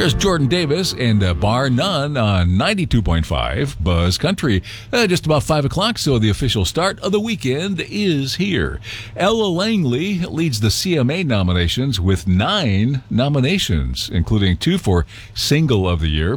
There's Jordan Davis and Bar None on 92.5 Buzz Country. Just about 5 o'clock, so the official start of the weekend is here. Ella Langley leads the CMA nominations with 9 nominations, including 2 for Single of the Year.